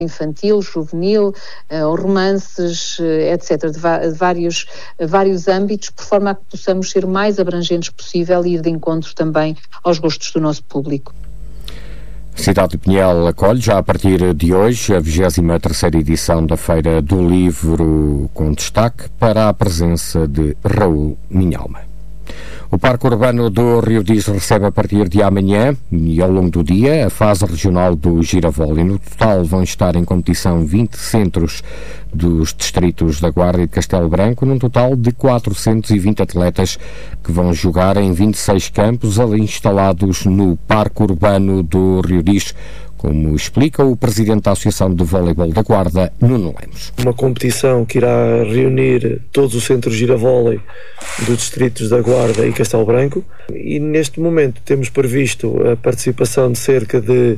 infantil, juvenil, romances, etc., de vários âmbitos, por forma a que possamos ser mais abrangentes possível e ir de encontro também aos gostos do nosso público. Cidade de Pinhel acolhe já a partir de hoje a 23ª edição da Feira do Livro, com destaque para a presença de Raul Minhalma. O Parque Urbano do Rio Diz recebe a partir de amanhã e ao longo do dia a fase regional do Giravole. No total vão estar em competição 20 centros dos distritos da Guarda e de Castelo Branco, num total de 420 atletas que vão jogar em 26 campos ali instalados no Parque Urbano do Rio Diz, como explica o presidente da Associação de Voleibol da Guarda, Nuno Lemos. Uma competição que irá reunir todos os centros giravólei dos distritos da Guarda e Castelo Branco, e neste momento temos previsto a participação de cerca de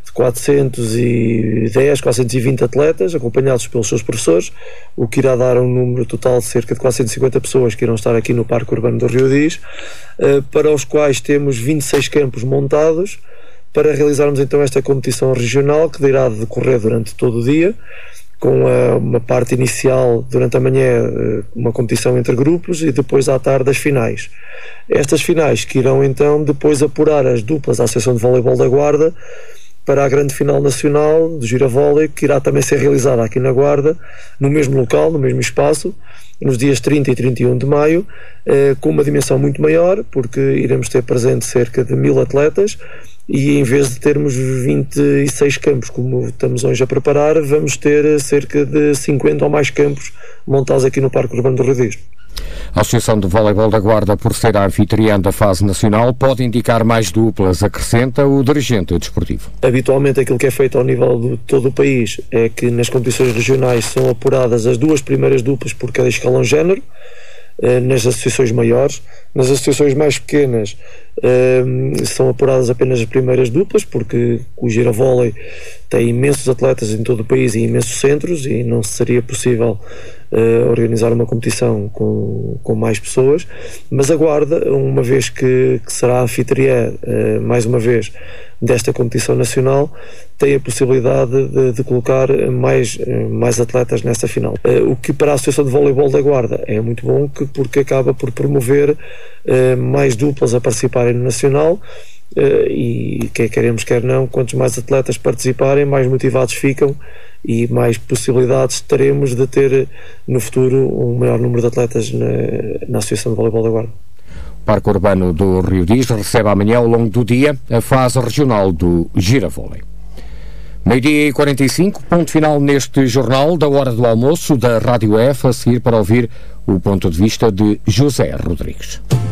410, 420 atletas, acompanhados pelos seus professores, o que irá dar um número total de cerca de 450 pessoas que irão estar aqui no Parque Urbano do Rio Diz, para os quais temos 26 campos montados, para realizarmos então esta competição regional que irá decorrer durante todo o dia, com uma parte inicial durante a manhã, uma competição entre grupos, e depois à tarde as finais. Estas finais que irão então depois apurar as duplas da Associação de Voleibol da Guarda para a grande final nacional do Giravole, que irá também ser realizada aqui na Guarda, no mesmo local, no mesmo espaço, nos dias 30 e 31 de maio, com uma dimensão muito maior, porque iremos ter presente cerca de 1000 atletas, e em vez de termos 26 campos como estamos hoje a preparar, vamos ter cerca de 50 ou mais campos montados aqui no Parque Urbano do Rio Diz. A Associação de Voleibol da Guarda, por ser a anfitriã da fase nacional, pode indicar mais duplas, acrescenta o dirigente desportivo. Habitualmente aquilo que é feito ao nível de todo o país é que nas competições regionais são apuradas as 2 primeiras duplas por cada escalão género, nas associações maiores. Nas associações mais pequenas são apuradas apenas as primeiras duplas, porque o Giravole tem imensos atletas em todo o país e imensos centros, e não seria possível organizar uma competição com mais pessoas. Mas a Guarda, uma vez que será anfitriã mais uma vez desta competição nacional, tem a possibilidade de colocar mais atletas nessa final. O que para a Associação de Voleibol da Guarda é muito bom, porque acaba por promover mais duplas a participarem no nacional, e quer queremos quer não, quantos mais atletas participarem, mais motivados ficam e mais possibilidades teremos de ter no futuro um maior número de atletas na Associação de Voleibol da Guarda. O Parque Urbano do Rio Diz recebe amanhã, ao longo do dia, a fase regional do Giravole. 12h45, ponto final neste jornal da hora do almoço da Rádio F, a seguir para ouvir o ponto de vista de José Rodrigues.